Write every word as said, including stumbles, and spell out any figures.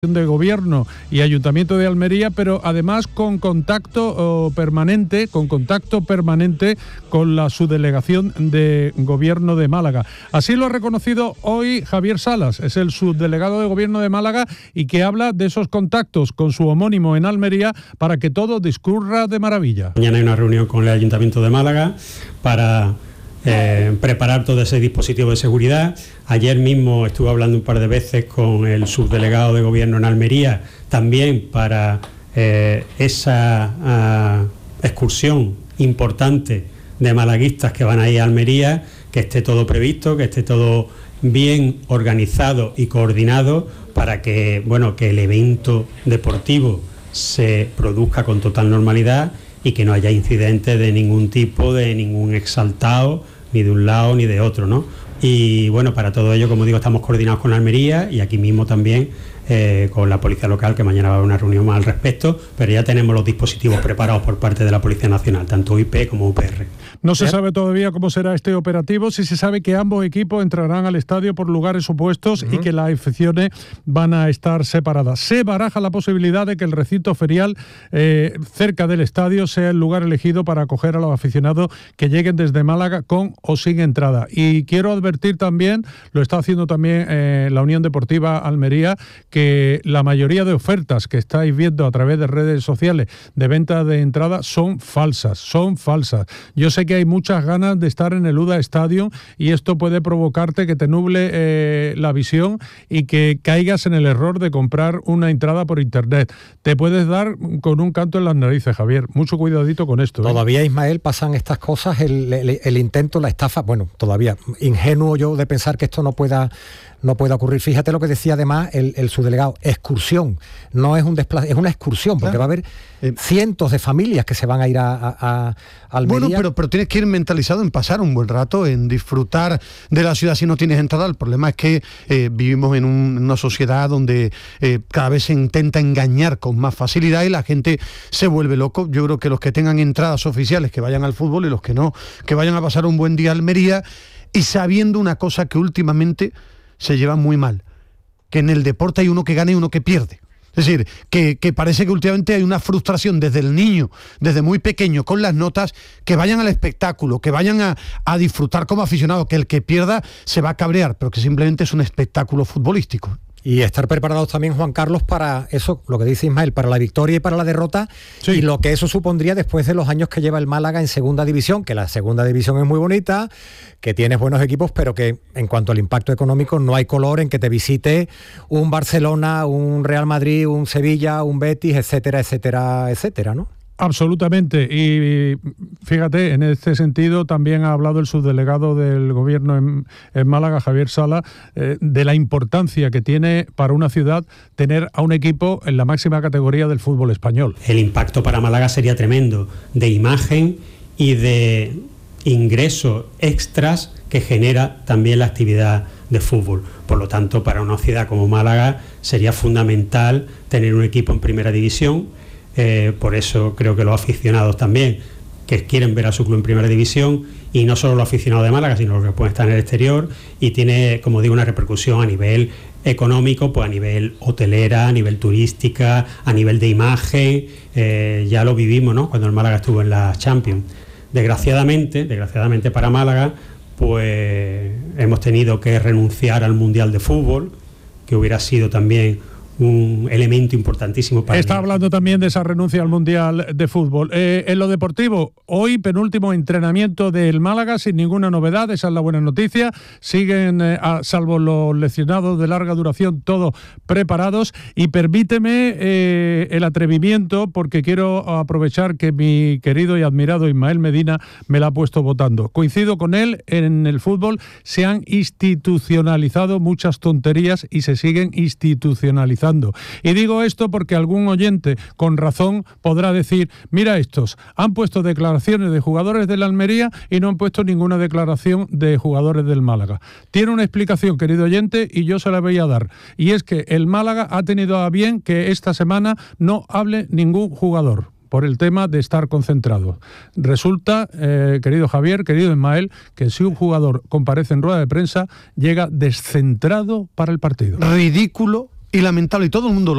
de Gobierno y Ayuntamiento de Almería, pero además con contacto oh, permanente, con contacto permanente con la subdelegación de Gobierno de Málaga. Así lo ha reconocido hoy Javier Salas, es el subdelegado de Gobierno de Málaga y que habla de esos contactos con su homónimo en Almería para que todo discurra de maravilla. Mañana hay una reunión con el Ayuntamiento de Málaga para Eh, preparar todo ese dispositivo de seguridad. Ayer mismo estuve hablando un par de veces con el subdelegado de Gobierno en Almería, también para eh, esa uh, excursión importante de malaguistas que van a ir a Almería, que esté todo previsto, que esté todo bien organizado y coordinado para que, bueno, que el evento deportivo se produzca con total normalidad y que no haya incidentes de ningún tipo, de ningún exaltado, ni de un lado ni de otro, ¿no? Y bueno, para todo ello, como digo, estamos coordinados con Almería y aquí mismo también eh, con la Policía Local, que mañana va a haber una reunión más al respecto, pero ya tenemos los dispositivos preparados por parte de la Policía Nacional, tanto U I P como U P R. No se sabe todavía cómo será este operativo, sí se sabe que ambos equipos entrarán al estadio por lugares opuestos uh-huh. y que las aficiones van a estar separadas. Se baraja la posibilidad de que el recinto ferial eh, cerca del estadio sea el lugar elegido para acoger a los aficionados que lleguen desde Málaga con o sin entrada. Y quiero advertir también, lo está haciendo también eh, la Unión Deportiva Almería, que la mayoría de ofertas que estáis viendo a través de redes sociales de venta de entrada son falsas, son falsas. Yo sé que hay muchas ganas de estar en el U D A Stadium y esto puede provocarte que te nuble eh, la visión y que caigas en el error de comprar una entrada por internet. Te puedes dar con un canto en las narices, Javier. Mucho cuidadito con esto. ¿eh? Todavía, Ismael, pasan estas cosas, el, el, el intento, la estafa, bueno, todavía ingenuo yo de pensar que esto no pueda no puede ocurrir. Fíjate lo que decía además el, el subdelegado, excursión, no es un desplazo, es una excursión, porque claro. va a haber eh, cientos de familias que se van a ir a, a, a Almería. Bueno, pero, pero tienes que ir mentalizado en pasar un buen rato, en disfrutar de la ciudad si no tienes entrada. El problema es que eh, vivimos en, un, en una sociedad donde eh, cada vez se intenta engañar con más facilidad y la gente se vuelve loco. Yo creo que los que tengan entradas oficiales que vayan al fútbol y los que no, que vayan a pasar un buen día a Almería, y sabiendo una cosa que últimamente se lleva muy mal, que en el deporte hay uno que gana y uno que pierde. Es decir, que, que parece que últimamente hay una frustración desde el niño, desde muy pequeño, con las notas, que vayan al espectáculo, que vayan a, a disfrutar como aficionado, que el que pierda se va a cabrear, pero que simplemente es un espectáculo futbolístico. Y estar preparados también, Juan Carlos, para eso, lo que dice Ismael, para la victoria y para la derrota, sí. y lo que eso supondría después de los años que lleva el Málaga en segunda división, que la segunda división es muy bonita, que tienes buenos equipos, pero que en cuanto al impacto económico no hay color en que te visite un Barcelona, un Real Madrid, un Sevilla, un Betis, etcétera, etcétera, etcétera, ¿no? Absolutamente, y fíjate, en este sentido también ha hablado el subdelegado del Gobierno en, en Málaga, Javier Sala, eh, de la importancia que tiene para una ciudad tener a un equipo en la máxima categoría del fútbol español. El impacto para Málaga sería tremendo, de imagen y de ingresos extras que genera también la actividad de fútbol. Por lo tanto, para una ciudad como Málaga sería fundamental tener un equipo en primera división. Eh, por eso creo que los aficionados también que quieren ver a su club en primera división, y no solo los aficionados de Málaga, sino los que pueden estar en el exterior, y tiene, como digo, una repercusión a nivel económico, pues a nivel hotelera, a nivel turística, a nivel de imagen. Eh, ya lo vivimos, ¿no?, cuando el Málaga estuvo en la Champions. Desgraciadamente, desgraciadamente para Málaga, pues hemos tenido que renunciar al Mundial de Fútbol, que hubiera sido también un elemento importantísimo para Está hablando también de esa renuncia al Mundial de Fútbol. Eh, en lo deportivo, hoy penúltimo entrenamiento del Málaga sin ninguna novedad, esa es la buena noticia. Siguen, eh, a, salvo los lesionados de larga duración, todos preparados. Y permíteme eh, el atrevimiento, porque quiero aprovechar que mi querido y admirado Ismael Medina me la ha puesto votando. Coincido con él, en el fútbol se han institucionalizado muchas tonterías y se siguen institucionalizando. Y digo esto porque algún oyente con razón podrá decir, mira estos, han puesto declaraciones de jugadores de la Almería y no han puesto ninguna declaración de jugadores del Málaga. Tiene una explicación, querido oyente, y yo se la voy a dar. Y es que el Málaga ha tenido a bien que esta semana no hable ningún jugador por el tema de estar concentrado. Resulta, eh, querido Javier, querido Ismael, que si un jugador comparece en rueda de prensa, llega descentrado para el partido. Ridículo y lamentable, y todo el mundo lo